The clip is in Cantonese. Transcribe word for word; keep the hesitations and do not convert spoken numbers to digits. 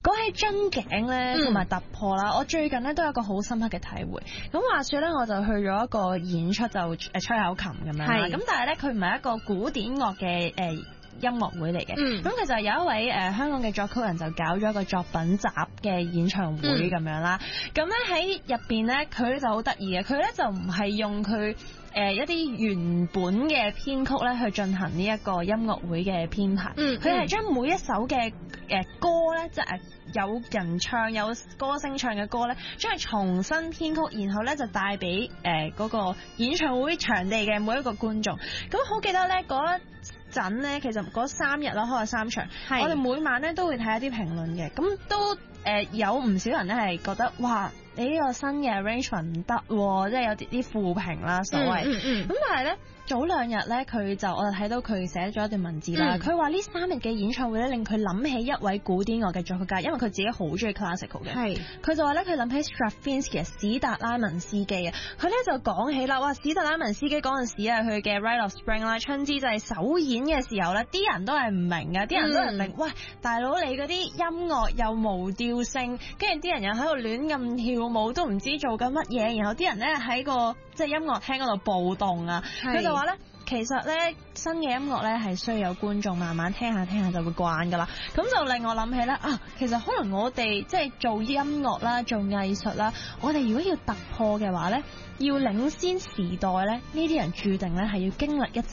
講起樽頸咧，同埋突破啦，我最近咧都有一個好深刻嘅體會。咁話說咧，我就去咗一個演出，就誒吹口琴咁樣啦。咁但係咧，佢唔係一個古典樂嘅誒音樂會嚟嘅。咁其實有一位誒香港嘅作曲人就搞咗一個作品集嘅演唱會咁樣啦。咁咧喺入邊咧，佢就好得意嘅，佢咧就唔係用佢誒一啲原本嘅編曲咧去進行呢一個音樂會嘅編排。佢係將每一首嘅誒歌咧，即係有人唱有歌星唱嘅歌咧，將佢重新編曲，然後咧就帶俾誒嗰個演唱會場地嘅每一個觀眾。咁好記得咧嗰一陣咧，其實嗰三日啦，開咗三場，我哋每晚咧都會睇一啲評論嘅，咁都誒、呃、有唔少人咧係覺得哇，你呢個新嘅 arrangement 唔得，即係有啲啲負評啦，所謂。咁、嗯嗯嗯、但係咧早兩日咧，佢就我就睇到佢寫咗一段文字啦。佢話呢三日嘅演唱會咧，令佢諗起一位古典樂嘅作曲家，因為佢自己好中意 classical 嘅。係。佢就話咧，佢諗起 Stravinsky 史達拉文斯基啊。佢咧就講起啦，哇！史達拉文斯基嗰陣時啊，佢嘅 Rite of Spring 啦，春之祭首演嘅時候咧，啲人都係唔明嘅，啲人都係唔明。嗯、喂，大佬你嗰啲音樂又無調性，跟住啲人又喺度亂咁跳舞，都唔知做緊乜嘢，然後啲人咧喺個即係音樂廳嗰度暴動啊。佢就話咧，其實咧新嘅音樂咧係需要有觀眾慢慢聽下聽下就會慣噶啦。咁就令我諗起咧啊，其實可能我哋即係做音樂啦，做藝術啦，我哋如果要突破嘅話咧，要領先時代咧，呢啲人注定咧係要經歷一陣